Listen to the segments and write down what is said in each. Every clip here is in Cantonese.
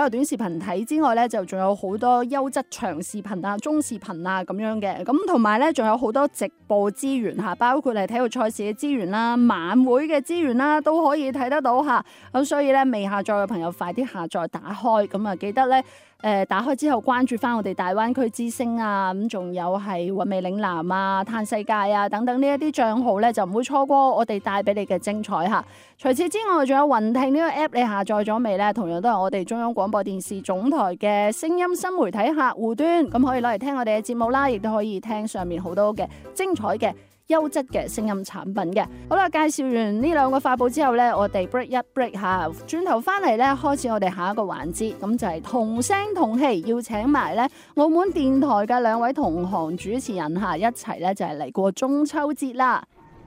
有短視頻睇之外咧，就仲有好多優質長視頻啊、中視頻啊咁樣嘅。咁同埋咧，仲有好多直播資源嚇，包括係體育賽事嘅資源啦、晚會嘅資源啦，都可以睇得到嚇。咁所以咧，未下載嘅朋友快啲下載打開，咁啊記得咧。打開之後關注翻我哋大灣區之星啊，咁仲有係韻味嶺南啊、嘆世界啊等等呢一啲賬號咧，就唔會錯過我哋帶俾你嘅精彩嚇。除此之外，仲有雲聽呢個 app， 你下載咗未呢？同樣都係我哋中央廣播電視總台嘅聲音新媒體客戶端，咁可以攞嚟聽我哋嘅節目啦，亦都可以聽上面好多嘅精彩嘅優質嘅聲音產品嘅。好啦，介紹完呢兩個發佈之後呢，我哋 break 一 break 下，轉頭翻嚟呢，開始我哋下一個環節，咁就係同聲同氣，要請埋呢澳門電台嘅兩位同行主持人一齊呢，就係嚟過中秋節啦。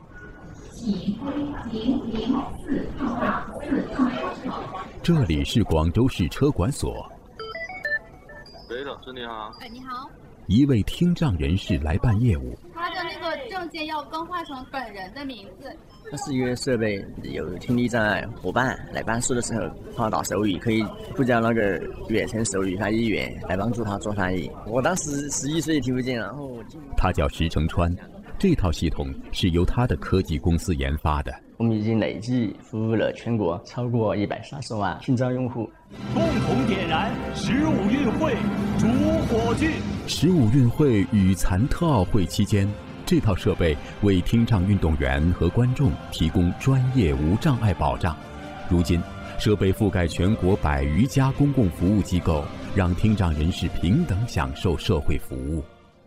這裡是廣州市車管所。 喂，老師你好。 你好。 一位聽障人士來辦業務。 他的那個證件要更換成本人的名字。 它是一個設備，有聽力障礙夥伴來辦事的時候，碰到手語可以不將那個遠程手語翻譯員來幫助他做翻譯。我當時11歲聽不見，然後他叫石成川，這套系統是由他的科技公司研發的。 我們已經累計服務了全國超過130萬聽障用戶。 共同點燃15運會主火炬。 15運會與殘特奧會期間，這套設備為聽障運動員和觀眾提供專業無障礙保障。如今，設備覆蓋全國100餘家公共服務機構，讓聽障人士平等享受社會服務。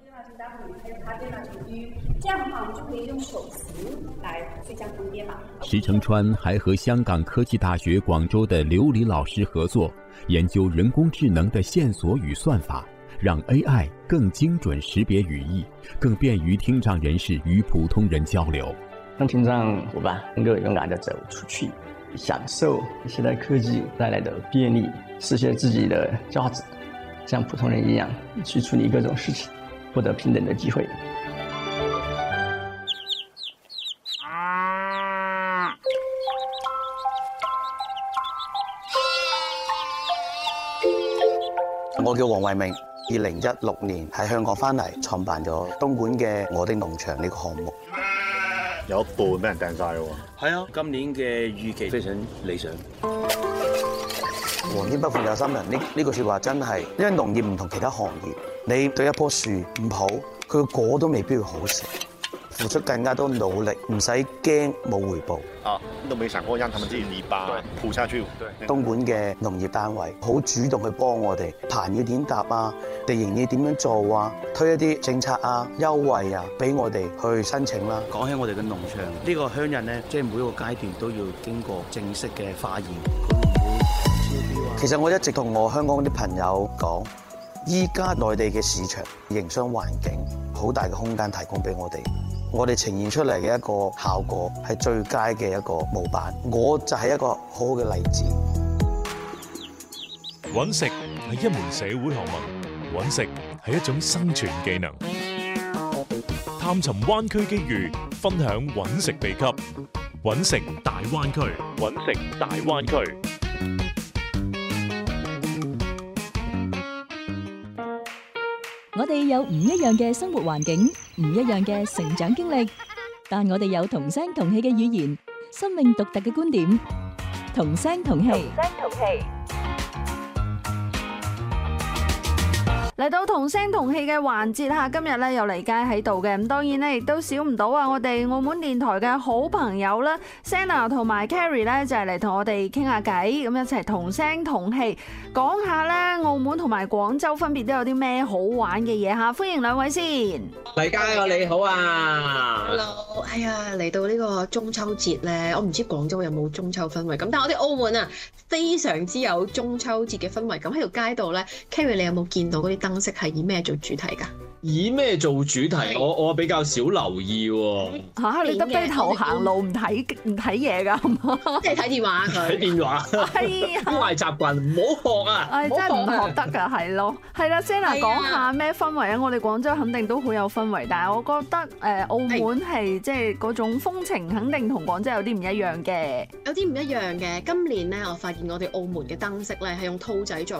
這樣的話，我們就可以用手型來最佳分辨嘛。 石成川還和香港科技大學廣州的劉禮老師合作，研究人工智能的線索與算法，讓 AI 更精準識別語義，更便於聽障人士與普通人交流。 讓聽障夥伴能夠勇敢地走出去，享受現代科技帶來的便利，實現自己的價值，像普通人一樣去處理各種事情，獲得平等的機會。 我叫黃慧明，2016年喺香港翻嚟，創辦咗東莞嘅我的農場呢個項目。 有一半俾人掟晒喎。 係啊，今年嘅預期非常理想。 皇天不負有心人，呢句説話真係，因為農業唔同其他行業，你對一棵樹唔好，佢個果都未必會好食。付出更加多努力，唔使驚冇回報。 啊，都沒想過讓他們自己泥巴鋪下去。 東莞嘅農業單位好主動去幫我哋，棚要點搭啊，地形要點樣做啊，推一啲政策啊、優惠啊，俾我哋去申請啦。 講起我哋嘅農場，呢個鄉人咧，即係每一個階段都要經過正式嘅化驗。 其實我一直同我香港啲朋友講，依家內地嘅市場營商環境好大嘅空間提供俾我哋。我哋呈現出嚟嘅一個效果係最佳嘅一個模板，我就係一個好好嘅例子。 揾食係一門社會學問，揾食係一種生存技能。探尋灣區機遇，分享揾食秘笈，揾食大灣區，揾食大灣區。 我哋有唔一樣嘅生活環境，唔一樣嘅成長經歷，但我哋有同聲同氣嘅語言，生命獨特嘅觀點，同聲同氣。 嚟到同聲同氣嘅環節嚇，今日咧有黎佳喺度嘅，咁當然咧亦都少唔到啊！我哋澳門電台嘅好朋友啦 Senna 同埋 Carrie 咧就係嚟同我哋傾下偈，咁一齊同聲同氣講下咧澳門同埋廣州分別都有啲咩好玩嘅嘢嚇，歡迎兩位先。 黎佳你好啊 ！Hello， 哎呀嚟到呢個中秋節咧，我唔知廣州有冇中秋氛圍咁，但係我哋澳門啊非常之有中秋節嘅氛圍。咁喺條街度咧 ，Carrie 你有冇見到嗰啲燈飾係以咩做主題㗎？ 以咩做主題？我比較少留意喎。 嚇，你得低頭行路唔睇嘢㗎，係嘛？ 即係睇電話佢。 睇電話。係啊。壞習慣，唔好學啊！ 唉，真係唔學得㗎，係咯。係啦，Senna 講下咩氛圍啊？我哋廣州肯定都好有氛圍，但係我覺得澳門係即係嗰種風情，肯定同廣州有啲唔一樣嘅。 有啲唔一樣嘅。今年咧，我發現我哋澳門嘅燈飾咧係用兔仔作